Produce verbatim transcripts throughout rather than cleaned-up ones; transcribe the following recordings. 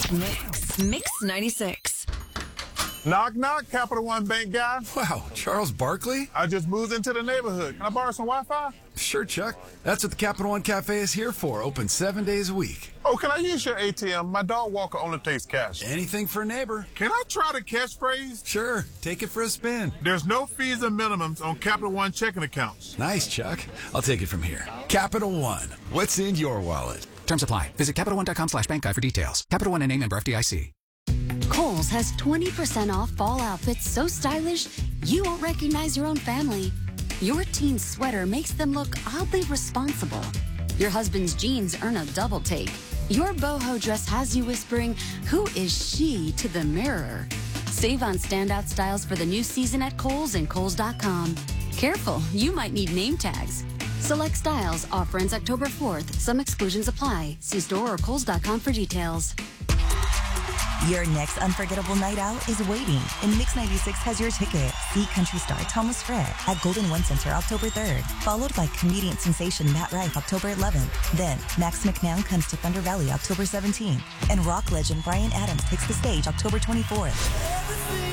Mix. Mix ninety-six. Knock, knock, Capital One Bank guy. Wow, Charles Barkley? I just moved into the neighborhood. Can I borrow some Wi-Fi? Sure, Chuck. That's what the Capital One Cafe is here for. Open seven days a week. Oh, can I use your A T M? My dog walker only takes cash. Anything for a neighbor. Can I try the catchphrase? Sure, take it for a spin. There's no fees and minimums on Capital One checking accounts. Nice, Chuck. I'll take it from here. Capital One. What's in your wallet? Terms apply. Visit CapitalOne.com slash bank guide for details. Capital One and a member F D I C. Kohl's has twenty percent off fall outfits so stylish you won't recognize your own family. Your teen's sweater makes them look oddly responsible. Your husband's jeans earn a double take. Your boho dress has you whispering, "Who is she?" to the mirror. Save on standout styles for the new season at Kohl's and Kohl's dot com. Careful, you might need name tags. Select styles. Offer ends October fourth. Some exclusions apply. See store or Kohl's dot com for details. Your next unforgettable night out is waiting, and Mix ninety-six has your ticket. See country star Thomas Rhett at Golden One Center October third, followed by comedian sensation Matt Rife October eleventh. Then, Max McNown comes to Thunder Valley October seventeenth, and rock legend Bryan Adams takes the stage October twenty-fourth.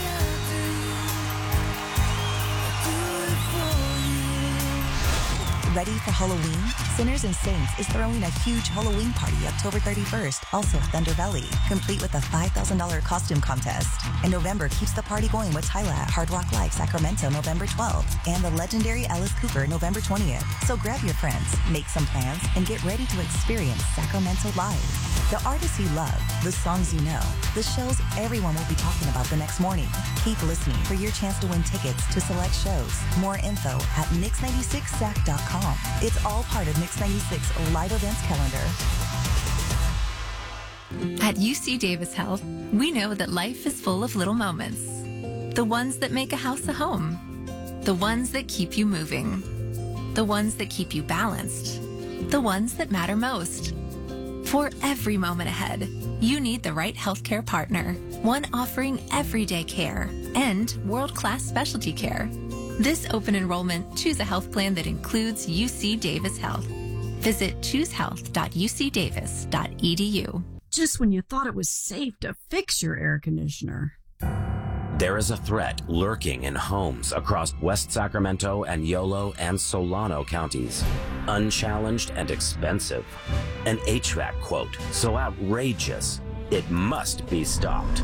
Ready for Halloween? Sinners and Saints is throwing a huge Halloween party October thirty-first, also Thunder Valley, complete with a five thousand dollars costume contest. And November keeps the party going with Tyla at Hard Rock Live Sacramento November twelfth, and the legendary Alice Cooper November twentieth. So grab your friends, make some plans, and get ready to experience Sacramento live. The artists you love, the songs you know, the shows everyone will be talking about the next morning. Keep listening for your chance to win tickets to select shows. More info at mix ninety-six sac dot com. It's all part of Mix ninety-six live events calendar. At U C Davis Health, we know that life is full of little moments. The ones that make a house a home. The ones that keep you moving. The ones that keep you balanced. The ones that matter most. For every moment ahead, you need the right healthcare partner, one offering everyday care and world-class specialty care. This open enrollment, choose a health plan that includes U C Davis Health. Visit choose health dot u c davis dot e d u. Just when you thought it was safe to fix your air conditioner. There is a threat lurking in homes across West Sacramento and Yolo and Solano counties. Unchallenged and expensive. An H V A C quote so outrageous, it must be stopped.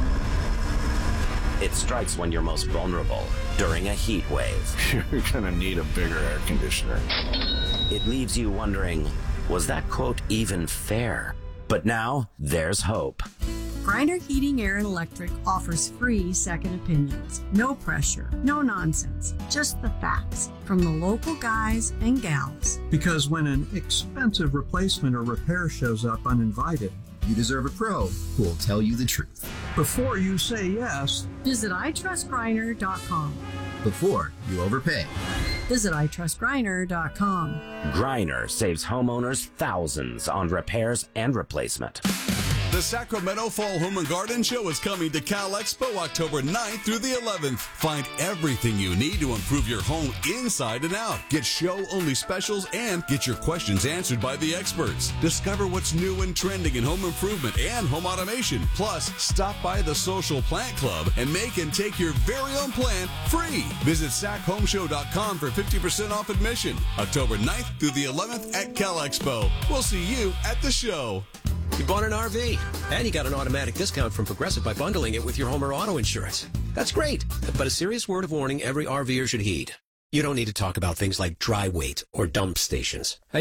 It strikes when you're most vulnerable, during a heat wave. You're gonna need a bigger air conditioner. It leaves you wondering, was that quote even fair? But now, there's hope. Griner Heating, Air, and Electric offers free second opinions. No pressure, no nonsense, just the facts from the local guys and gals. Because when an expensive replacement or repair shows up uninvited, you deserve a pro who will tell you the truth. Before you say yes, visit i trust griner dot com. Before you overpay, visit i trust griner dot com. Griner saves homeowners thousands on repairs and replacement. The Sacramento Fall Home and Garden Show is coming to Cal Expo October ninth through the eleventh. Find everything you need to improve your home inside and out. Get show-only specials and get your questions answered by the experts. Discover what's new and trending in home improvement and home automation. Plus, stop by the Social Plant Club and make and take your very own plant free. Visit sac home show dot com for fifty percent off admission. October ninth through the eleventh at Cal Expo. We'll see you at the show. You bought an R V, and you got an automatic discount from Progressive by bundling it with your home or auto insurance. That's great, but a serious word of warning every RVer should heed. You don't need to talk about things like dry weight or dump stations. And